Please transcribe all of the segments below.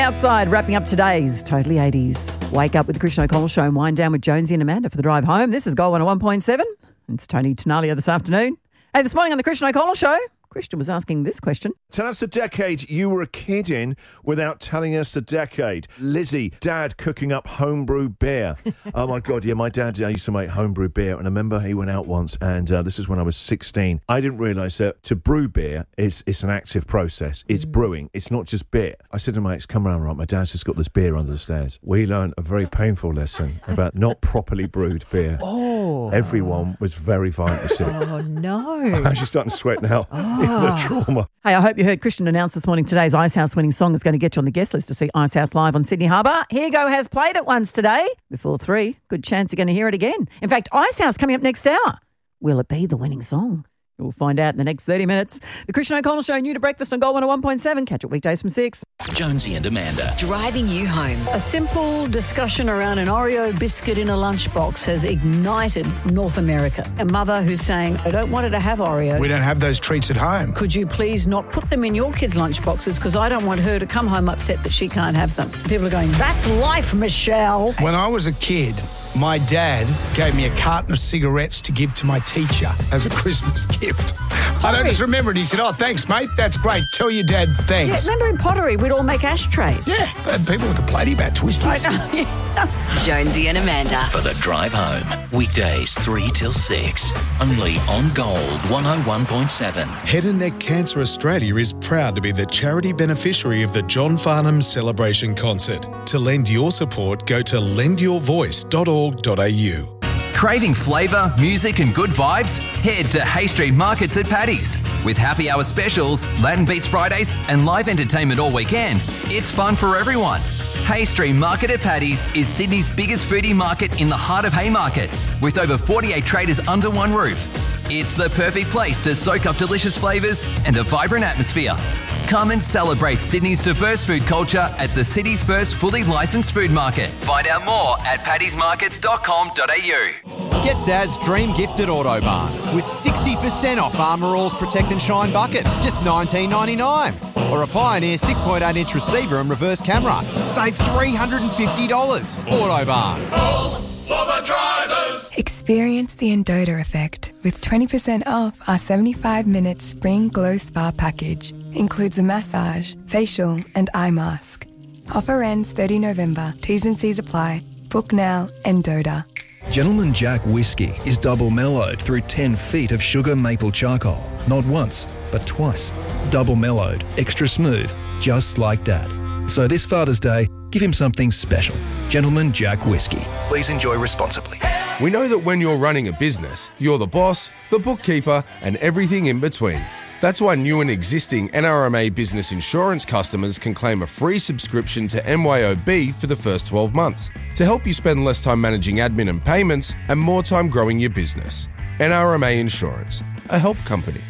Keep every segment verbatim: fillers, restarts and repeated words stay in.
Outside, wrapping up today's Totally eighties. Wake up with the Christian O'Connell Show and wind down with Jonesy and Amanda for the drive home. This is Gold one oh one point seven. It's Tony Tenalia this afternoon. Hey, this morning on the Christian O'Connell Show, Christian was asking this question. Tell us the decade you were a kid in without telling us the decade. Lizzie, Dad cooking up homebrew beer. Oh, my God, yeah, my dad used to make homebrew beer, and I remember he went out once, and uh, this is when I was sixteen. I didn't realise that to brew beer, it's, it's an active process. It's mm. brewing. It's not just beer. I said to my mates, come around, right, my dad's just got this beer under the stairs. We learned a very painful lesson about not properly brewed beer. Oh. Everyone was very violent to see it. Oh, no. I'm actually starting to sweat now. Oh. The trauma. Hey, I hope you heard Christian announce this morning today's Icehouse winning song is going to get you on the guest list to see Icehouse live on Sydney Harbour. Here You Go has played it once today. Before three, good chance you're going to hear it again. In fact, Icehouse coming up next hour. Will it be the winning song? We'll find out in the next thirty minutes. The Christian O'Connell Show, new to breakfast on Gold one oh one point seven. Catch it weekdays from six. Jonesy and Amanda. Driving you home. A simple discussion around an Oreo biscuit in a lunchbox has ignited North America. A mother who's saying, I don't want her to have Oreos. We don't have those treats at home. Could you please not put them in your kids' lunchboxes because I don't want her to come home upset that she can't have them. People are going, that's life, Michelle. When I was a kid, my dad gave me a carton of cigarettes to give to my teacher as a Christmas gift. I don't just remember it. He said, oh, thanks, mate. That's great. Tell your dad thanks. Yeah, remember in pottery, we'd all make ashtrays. Yeah, but people are complaining about twisties. I know, yeah. Jonesy and Amanda. For the drive home. Weekdays three till six. Only on Gold one oh one point seven. Head and Neck Cancer Australia is proud to be the charity beneficiary of the John Farnham Celebration Concert. To lend your support, go to lend your voice dot org dot a u. Craving flavour, music and good vibes? Head to Hay Street Markets at Paddy's. With happy hour specials, Latin Beats Fridays and live entertainment all weekend, it's fun for everyone. Hay Street Market at Paddy's is Sydney's biggest foodie market in the heart of Haymarket, with over forty-eight traders under one roof. It's the perfect place to soak up delicious flavours and a vibrant atmosphere. Come and celebrate Sydney's diverse food culture at the city's first fully licensed food market. Find out more at paddys markets dot com dot a u. Get Dad's dream gift at Autobarn with sixty percent off Armour All's Protect and Shine bucket, just nineteen ninety-nine. Or a Pioneer six point eight inch receiver and reverse camera. Save three hundred fifty dollars. Autobarn. All for the drivers. Experience the Endota effect with twenty percent off our seventy-five minute Spring Glow Spa package. Includes a massage, facial and eye mask. Offer ends thirty November. T's and C's apply. Book now, Endota. Gentleman Jack Whiskey is double mellowed through ten feet of sugar maple charcoal. Not once, but twice. Double mellowed, extra smooth, just like Dad. So this Father's Day, give him something special. Gentleman Jack Whiskey. Please enjoy responsibly. We know that when you're running a business, you're the boss, the bookkeeper, and everything in between. That's why new and existing N R M A business insurance customers can claim a free subscription to M Y O B for the first twelve months to help you spend less time managing admin and payments and more time growing your business. N R M A Insurance, a help company.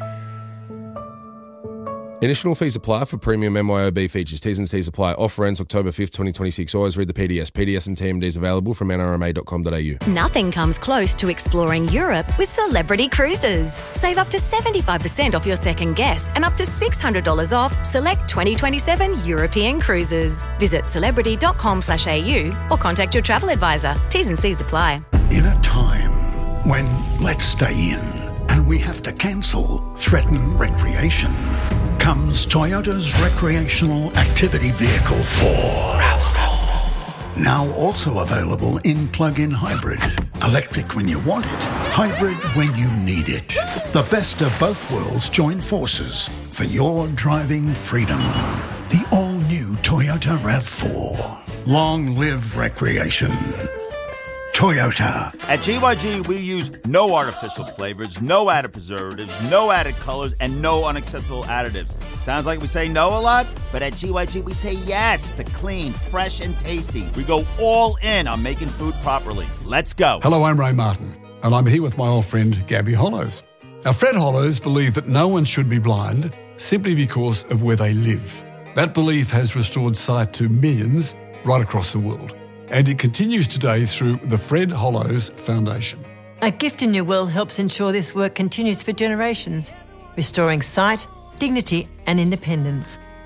Initial fees apply for premium M Y O B features. T's and C's apply. Offer ends October fifth, twenty twenty-six. Always read the P D S. P D S and T M Ds available from N R M A dot com dot a u. Nothing comes close to exploring Europe with Celebrity Cruises. Save up to seventy-five percent off your second guest and up to six hundred dollars off select twenty twenty-seven European cruises. Visit celebrity dot com slash a u or contact your travel advisor. T's and C's apply. In a time when let's stay in and we have to cancel threaten recreation, comes Toyota's recreational activity vehicle four. RAV four. Now also available in plug-in hybrid. Electric when you want it, hybrid when you need it. The best of both worlds join forces for your driving freedom. The all-new Toyota RAV four. Long live recreation. Toyota. At G Y G, we use no artificial flavors, no added preservatives, no added colors, and no unacceptable additives. Sounds like we say no a lot, but at G Y G, we say yes to clean, fresh, and tasty. We go all in on making food properly. Let's go. Hello, I'm Ray Martin, and I'm here with my old friend, Gabby Hollows. Now, Fred Hollows believed that no one should be blind simply because of where they live. That belief has restored sight to millions right across the world. And it continues today through the Fred Hollows Foundation. A Gift in Your Will helps ensure this work continues for generations, restoring sight, dignity and independence.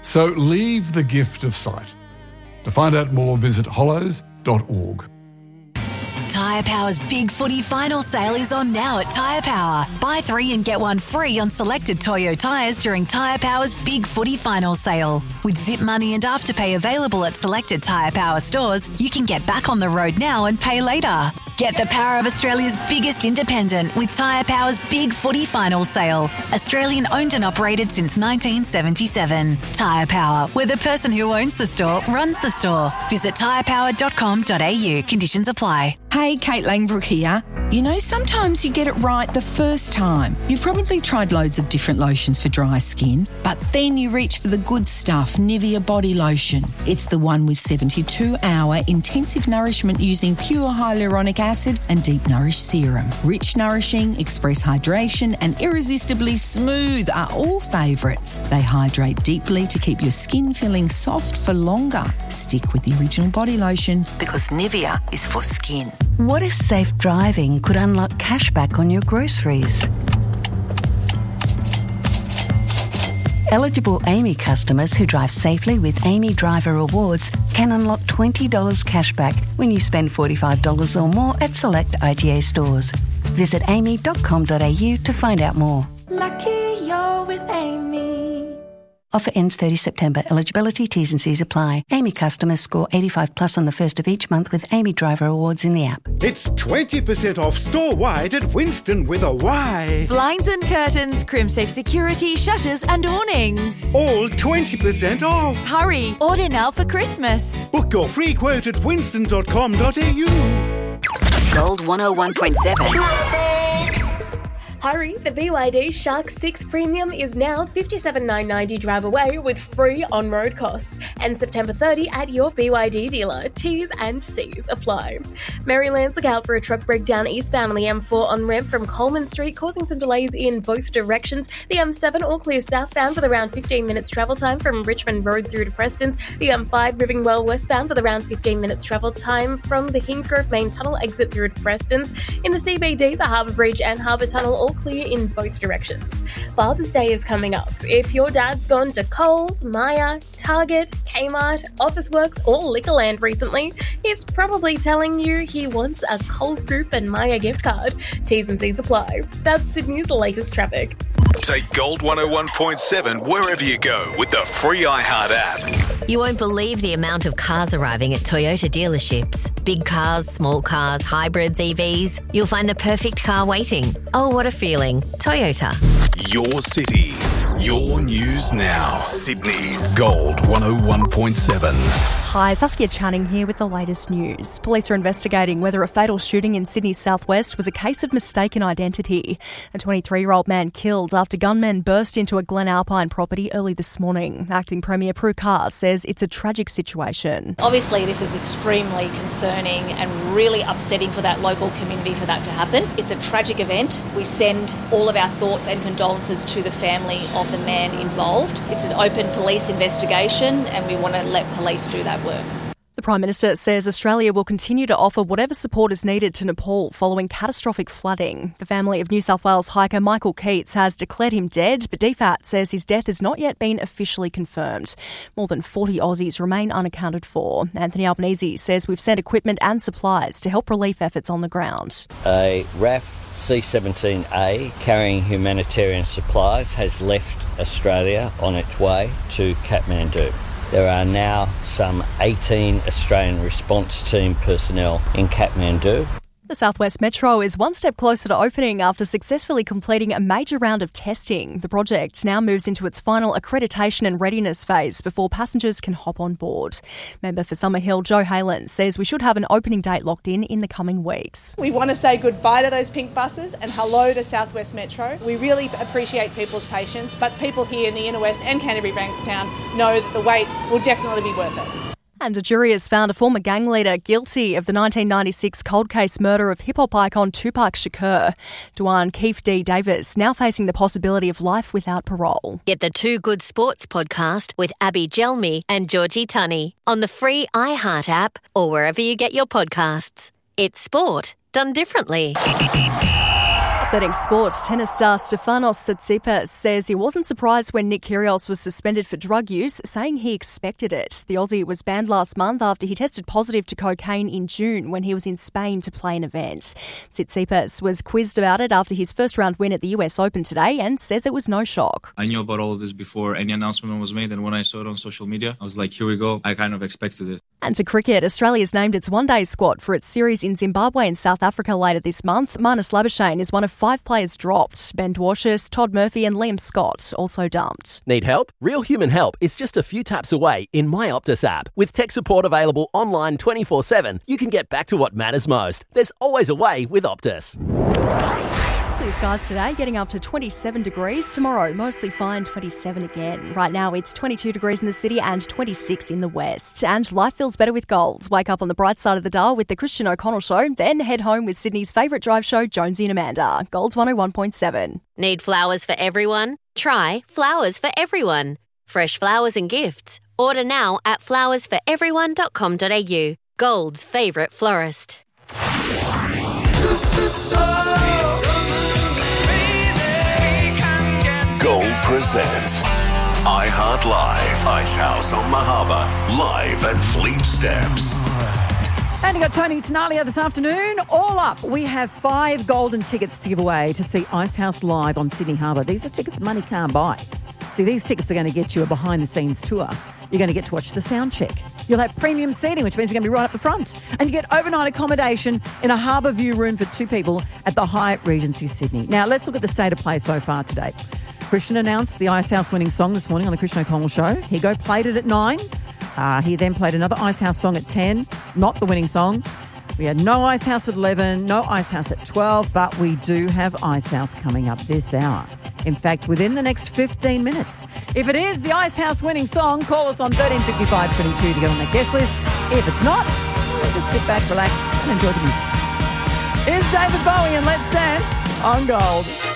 So leave the gift of sight. To find out more, visit hollows dot org. Tyre Power's Big Footy Final Sale is on now at Tyre Power. Buy three and get one free on selected Toyo tyres during Tyre Power's Big Footy Final Sale. With Zip Money and Afterpay available at selected Tyre Power stores, you can get back on the road now and pay later. Get the power of Australia's biggest independent with Tyre Power's Big Footy Final Sale. Australian owned and operated since nineteen seventy-seven. Tyre Power, where the person who owns the store runs the store. Visit tyre power dot com dot a u. Conditions apply. Hey, Kate Langbrook here. You know, sometimes you get it right the first time. You've probably tried loads of different lotions for dry skin, but then you reach for the good stuff, Nivea Body Lotion. It's the one with seventy-two hour intensive nourishment using pure hyaluronic acid and deep nourish serum. Rich, nourishing, express hydration and irresistibly smooth are all favourites. They hydrate deeply to keep your skin feeling soft for longer. Stick with the original body lotion because Nivea is for skin. What if safe driving could unlock cashback on your groceries? Eligible A M I customers who drive safely with A M I Driver Rewards can unlock twenty dollars cashback when you spend forty-five dollars or more at select I G A stores. Visit a m i dot com dot a u to find out more. Lucky you're with Amy. Offer ends thirtieth September. Eligibility, T's and C's apply. A M I customers score eighty-five plus on the first of each month with A M I Driver Awards in the app. It's twenty percent off store-wide at Winston with a Y. Blinds and curtains, Crimsafe security, shutters and awnings. All twenty percent off. Hurry, order now for Christmas. Book your free quote at winston dot com dot a u. Gold one oh one point seven. Hurry, the B Y D Shark six Premium is now fifty-seven thousand nine hundred ninety drive away with free on-road costs. And September thirtieth at your B Y D dealer. T's and C's apply. Maryland's look out for a truck breakdown eastbound on the M four on-ramp from Coleman Street, causing some delays in both directions. The M seven all clear southbound with around fifteen minutes travel time from Richmond Road through to Preston's. The M five moving well westbound with around fifteen minutes travel time from the Kingsgrove Main Tunnel exit through to Preston's. In the C B D, the Harbour Bridge and Harbour Tunnel all clear in both directions. Father's Day is coming up. If your dad's gone to Coles, Myer, Target, Kmart, Officeworks or Liquorland recently, he's probably telling you he wants a Coles Group and Myer gift card. T's and C's apply. That's Sydney's latest traffic. Take Gold one oh one point seven wherever you go with the free iHeart app. You won't believe the amount of cars arriving at Toyota dealerships. Big cars, small cars, hybrids, E Vs. You'll find the perfect car waiting. Oh, what a feeling. Toyota. Your city, your news now. Sydney's Gold one oh one point seven. Hi, Saskia Channing here with the latest news. Police are investigating whether a fatal shooting in Sydney's southwest was a case of mistaken identity. A twenty-three-year-old man killed after gunmen burst into a Glen Alpine property early this morning. Acting Premier Prue Carr says it's a tragic situation. Obviously, this is extremely concerning and really upsetting for that local community for that to happen. It's a tragic event. We send all of our thoughts and condolences to the family of the man involved. It's an open police investigation and we want to let police do that work. The Prime Minister says Australia will continue to offer whatever support is needed to Nepal following catastrophic flooding. The family of New South Wales hiker Michael Keats has declared him dead, but D F A T says his death has not yet been officially confirmed. More than forty Aussies remain unaccounted for. Anthony Albanese says we've sent equipment and supplies to help relief efforts on the ground. A R A F C seventeen A carrying humanitarian supplies has left Australia on its way to Kathmandu. There are now some eighteen Australian response team personnel in Kathmandu. The South West Metro is one step closer to opening after successfully completing a major round of testing. The project now moves into its final accreditation and readiness phase before passengers can hop on board. Member for Summerhill, Joe Halen, says we should have an opening date locked in in the coming weeks. We want to say goodbye to those pink buses and hello to South West Metro. We really appreciate people's patience, but people here in the Inner West and Canterbury Bankstown know that the wait will definitely be worth it. And a jury has found a former gang leader guilty of the nineteen ninety-six cold case murder of hip-hop icon Tupac Shakur. Dwan Keith D. Davis now facing the possibility of life without parole. Get the Two Good Sports podcast with Abby Gelmi and Georgie Tunney on the free iHeart app or wherever you get your podcasts. It's sport done differently. A Updating sport, tennis star Stefanos Tsitsipas says he wasn't surprised when Nick Kyrgios was suspended for drug use, saying he expected it. The Aussie was banned last month after he tested positive to cocaine in June when he was in Spain to play an event. Tsitsipas was quizzed about it after his first round win at the U S Open today and says it was no shock. I knew about all of this before any announcement was made, and when I saw it on social media, I was like, here we go. I kind of expected it. And to cricket, Australia's named its one-day squad for its series in Zimbabwe and South Africa later this month. Marnus Labuschagne is one of five players dropped. Ben Dwarshuis, Todd Murphy and Liam Scott also dumped. Need help? Real human help is just a few taps away in My Optus app. With tech support available online twenty-four seven, you can get back to what matters most. There's always a way with Optus. Clear skies today, getting up to twenty-seven degrees. Tomorrow, mostly fine, twenty-seven again. Right now, it's twenty-two degrees in the city and twenty-six in the west. And life feels better with gold. Wake up on the bright side of the dial with the Christian O'Connell Show, then head home with Sydney's favourite drive show, Jonesy and Amanda. Gold one oh one point seven. Need flowers for everyone? Try Flowers for Everyone. Fresh flowers and gifts. Order now at flowers for everyone dot com dot a u. Gold's favourite florist. Gold presents iHeart Live, Icehouse on Mahaba, live at Fleet Steps. And you got Tony Tenalia this afternoon. All up, we have five golden tickets to give away to see Icehouse live on Sydney Harbour. These are tickets money can't buy. See, these tickets are going to get you a behind-the-scenes tour. You're going to get to watch the sound check. You'll have premium seating, which means you're going to be right up the front. And you get overnight accommodation in a harbour view room for two people at the Hyatt Regency Sydney. Now, let's look at the state of play so far today. Christian announced the Icehouse winning song this morning on the Christian O'Connell Show. Higo played it at nine. Uh, he then played another Icehouse song at ten, not the winning song. We had no Icehouse at eleven, no Icehouse at twelve, but we do have Icehouse coming up this hour. In fact, within the next fifteen minutes. If it is the Icehouse winning song, call us on thirteen fifty-five twenty-two to get on that guest list. If it's not, we'll just sit back, relax and enjoy the music. Here's David Bowie and Let's Dance on Gold.